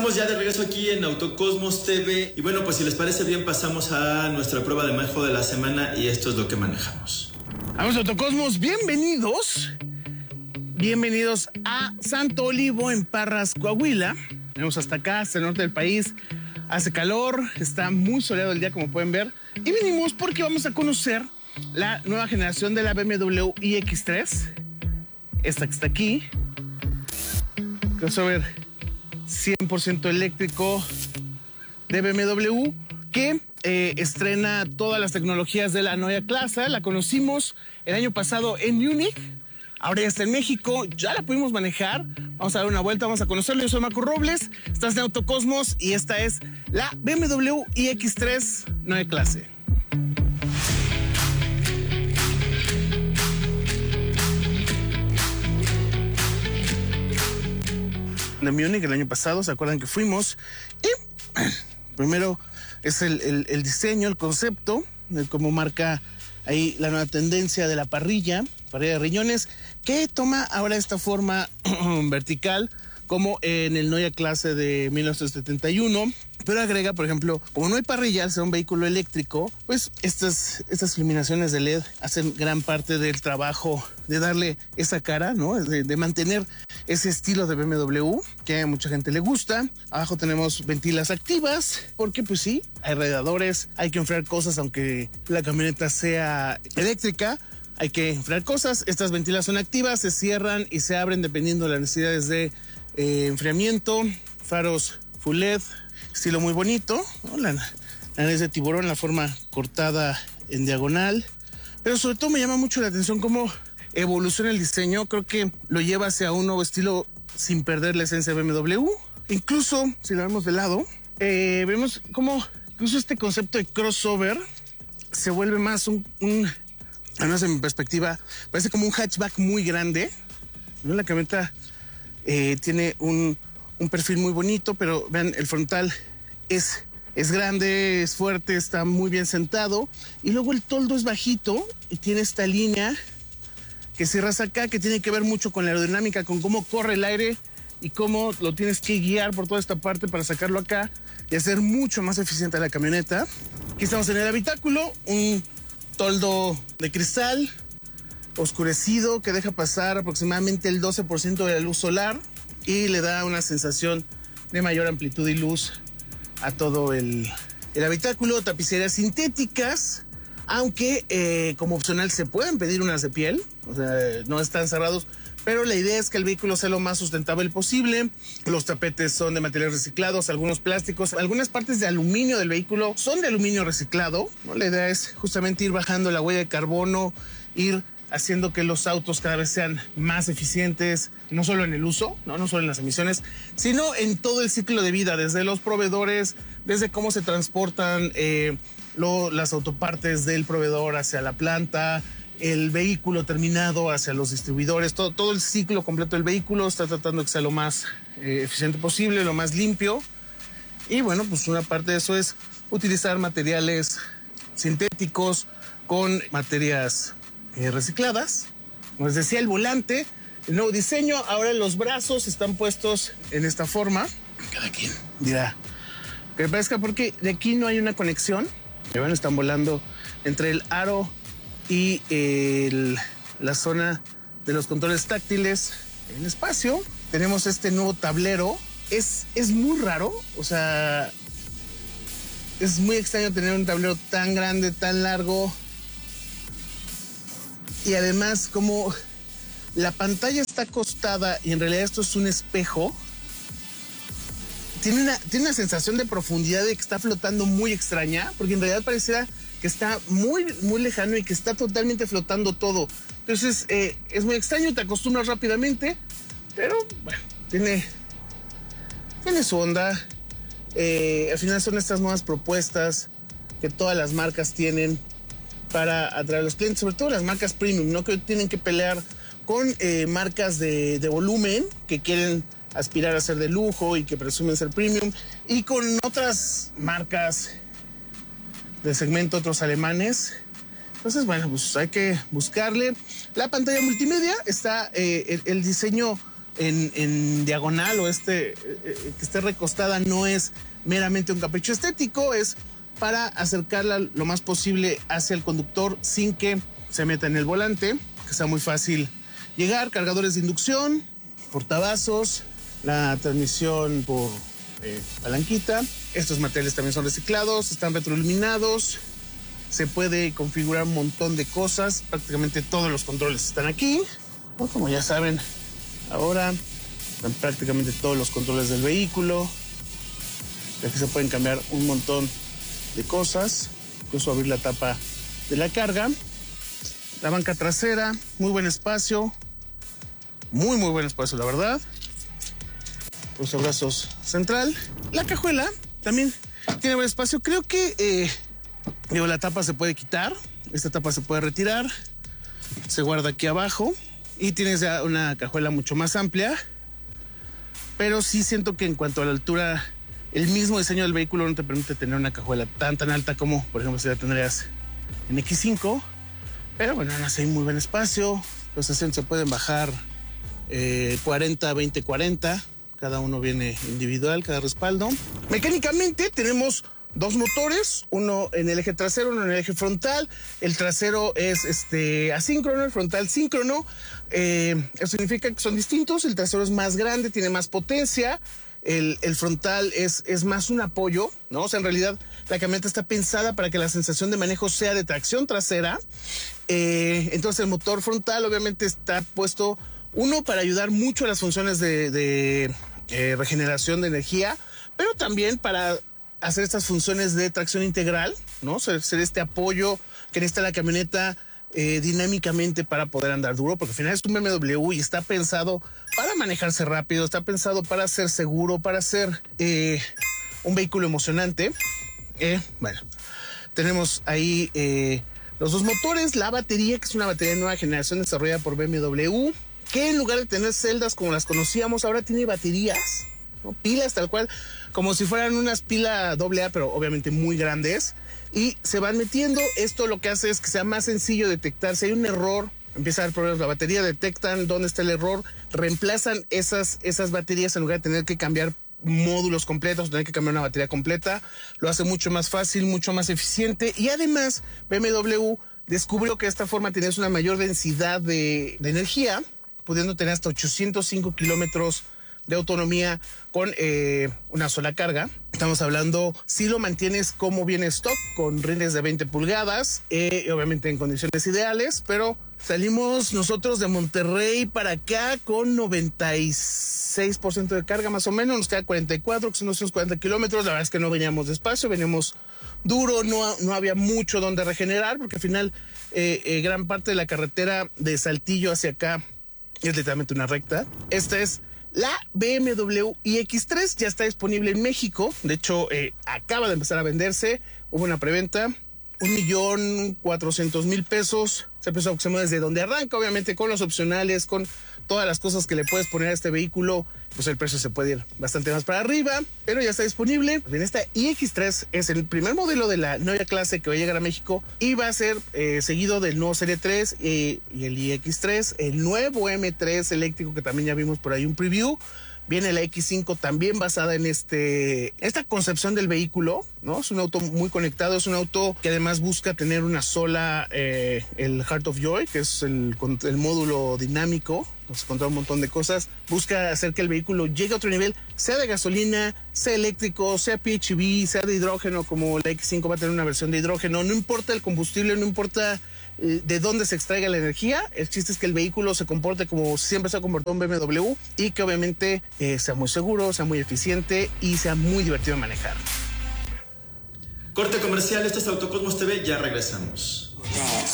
Estamos ya de regreso aquí en Autocosmos TV y bueno, pues si les parece bien pasamos a nuestra prueba de manejo de la semana y esto es lo que manejamos. Vamos, Autocosmos, bienvenidos a Santo Olivo en Parras, Coahuila. Venimos hasta acá, hasta el norte del país. Hace calor, está muy soleado el día, como pueden ver. Y venimos porque vamos a conocer la nueva generación de la BMW iX3. Esta que está aquí. Crossover 100% eléctrico de BMW que estrena todas las tecnologías de la Neue Klasse. La conocimos el año pasado en Múnich, ahora ya está en México, ya la pudimos manejar. Vamos a dar una vuelta, vamos a conocerla. Yo soy Marco Robles, estás en Autocosmos y esta es la BMW iX3 Neue Klasse. De Múnich el año pasado, ¿se acuerdan que fuimos? Y primero es el diseño, el concepto, de cómo marca ahí la nueva tendencia de la parrilla de riñones, que toma ahora esta forma vertical, como en el Neue Klasse de 1971, pero agrega, por ejemplo, como no hay parrilla, al ser un vehículo eléctrico, pues estas iluminaciones de LED hacen gran parte del trabajo de darle esa cara, ¿no? De mantener ese estilo de BMW que a mucha gente le gusta. Abajo tenemos ventilas activas, porque pues sí, hay radiadores, hay que enfriar cosas, aunque la camioneta sea eléctrica. Hay que enfriar cosas. Estas ventilas son activas, se cierran y se abren dependiendo de las necesidades de enfriamiento. Faros full LED, estilo muy bonito, ¿no? La nariz de tiburón, la forma cortada en diagonal. Pero sobre todo me llama mucho la atención cómo evoluciona el diseño. Creo que lo lleva hacia un nuevo estilo sin perder la esencia de BMW. Incluso, si lo vemos de lado, vemos cómo incluso este concepto de crossover se vuelve más al menos en mi perspectiva, parece como un hatchback muy grande, ¿no? La camioneta tiene un perfil muy bonito, pero vean, el frontal es grande, es fuerte, está muy bien sentado. Y luego el toldo es bajito y tiene esta línea que cierras acá, que tiene que ver mucho con la aerodinámica, con cómo corre el aire y cómo lo tienes que guiar por toda esta parte para sacarlo acá y hacer mucho más eficiente la camioneta. Aquí estamos en el habitáculo, un toldo de cristal oscurecido que deja pasar aproximadamente el 12% de la luz solar y le da una sensación de mayor amplitud y luz a todo el habitáculo. Tapicerías sintéticas, aunque como opcional se pueden pedir unas de piel, o sea, no están cerrados, pero la idea es que el vehículo sea lo más sustentable posible. Los tapetes son de materiales reciclados, algunos plásticos, algunas partes de aluminio del vehículo son de aluminio reciclado, ¿no? La idea es justamente ir bajando la huella de carbono, ir haciendo que los autos cada vez sean más eficientes, no solo en el uso, no solo en las emisiones, sino en todo el ciclo de vida, desde los proveedores, desde cómo se transportan las autopartes del proveedor hacia la planta, el vehículo terminado hacia los distribuidores, todo el ciclo completo del vehículo está tratando de que sea lo más eficiente posible, lo más limpio. Y bueno, pues una parte de eso es utilizar materiales sintéticos con materias recicladas. Como les decía, el volante, el nuevo diseño, ahora los brazos están puestos en esta forma. Cada quien dirá que me parezca, porque de aquí no hay una conexión. Y bueno, están volando entre el aro y la zona de los controles táctiles en espacio. Tenemos este nuevo tablero. Es muy raro, o sea, es muy extraño tener un tablero tan grande, tan largo. Y además, como la pantalla está acostada y en realidad esto es un espejo, tiene una sensación de profundidad, de que está flotando, muy extraña, porque en realidad pareciera que está muy, muy lejano y que está totalmente flotando todo. Entonces, es muy extraño, te acostumbras rápidamente, pero bueno, tiene su onda. Al final son estas nuevas propuestas que todas las marcas tienen para atraer a los clientes, sobre todo las marcas premium, ¿no? Que tienen que pelear con marcas de volumen que quieren aspirar a ser de lujo y que presumen ser premium, y con otras marcas de segmento, otros alemanes. Entonces, bueno, pues hay que buscarle. La pantalla multimedia está, el diseño en diagonal o que esté recostada no es meramente un capricho estético, es para acercarla lo más posible hacia el conductor sin que se meta en el volante, que sea muy fácil llegar. Cargadores de inducción, portavasos, la transmisión por palanquita. Estos materiales también son reciclados, están retroiluminados. Se puede configurar un montón de cosas. Prácticamente todos los controles están aquí. Como ya saben, ahora están prácticamente todos los controles del vehículo. Aquí se pueden cambiar un montón de cosas, incluso abrir la tapa de la carga. La banca trasera, muy buen espacio, muy buen espacio, la verdad. Los abrazos central. La cajuela también tiene buen espacio. Creo que la tapa se puede quitar, esta tapa se puede retirar, se guarda aquí abajo y tienes ya una cajuela mucho más amplia. Pero sí siento que en cuanto a la altura, el mismo diseño del vehículo no te permite tener una cajuela tan alta como, por ejemplo, si la tendrías en X5. Pero bueno, aún así hay muy buen espacio. Los asientos se pueden bajar 40, 20, 40. Cada uno viene individual, cada respaldo. Mecánicamente tenemos dos motores, uno en el eje trasero, uno en el eje frontal. El trasero es asíncrono, el frontal síncrono. Eso significa que son distintos. El trasero es más grande, tiene más potencia. El frontal es más un apoyo, ¿no? O sea, en realidad la camioneta está pensada para que la sensación de manejo sea de tracción trasera. Entonces el motor frontal obviamente está puesto, uno, para ayudar mucho a las funciones de regeneración de energía, pero también para hacer estas funciones de tracción integral, ¿no? Ser este apoyo que necesita la camioneta dinámicamente para poder andar duro, porque al final es un BMW y está pensado para manejarse rápido, está pensado para ser seguro, para ser un vehículo emocionante. Bueno, tenemos ahí los dos motores, la batería, que es una batería de nueva generación desarrollada por BMW, que en lugar de tener celdas como las conocíamos, ahora tiene baterías, ¿no? Pilas tal cual, como si fueran unas pilas AA, pero obviamente muy grandes. Y se van metiendo. Esto lo que hace es que sea más sencillo detectar si hay un error. Empieza a haber problemas la batería, detectan dónde está el error, reemplazan esas baterías en lugar de tener que cambiar módulos completos, tener que cambiar una batería completa. Lo hace mucho más fácil, mucho más eficiente. Y además BMW descubrió que de esta forma tienes una mayor densidad de energía, pudiendo tener hasta 805 kilómetros de autonomía con una sola carga. Estamos hablando, si lo mantienes como viene stock, con rines de 20 pulgadas, obviamente en condiciones ideales, pero salimos nosotros de Monterrey para acá con 96% de carga más o menos, nos queda 44, que son nuestros 40 kilómetros. La verdad es que no veníamos despacio, veníamos duro, no había mucho donde regenerar, porque al final gran parte de la carretera de Saltillo hacia acá es literalmente una recta. Esta es la BMW iX3, ya está disponible en México. De hecho, acaba de empezar a venderse. Hubo una preventa, 1,400,000 pesos. Se empezó a desde donde arranca, obviamente con los opcionales, con todas las cosas que le puedes poner a este vehículo. Pues el precio se puede ir bastante más para arriba, pero ya está disponible. Bien, esta iX3 es el primer modelo de la nueva clase que va a llegar a México y va a ser seguido del nuevo Serie 3 y el iX3, el nuevo M3 eléctrico que también ya vimos por ahí un preview. Viene la X5 también basada en esta concepción del vehículo, ¿no? Es un auto muy conectado, es un auto que además busca tener una sola, el Heart of Joy, que es el módulo dinámico, nos controla un montón de cosas. Busca hacer que el vehículo llegue a otro nivel, sea de gasolina, sea eléctrico, sea PHEV, sea de hidrógeno, como la X5 va a tener una versión de hidrógeno. No importa el combustible, no importa de dónde se extraiga la energía. El chiste es que el vehículo se comporte como siempre se ha comportado un BMW y que obviamente sea muy seguro, sea muy eficiente y sea muy divertido de manejar. Corte comercial, esto es Autocosmos TV, ya regresamos.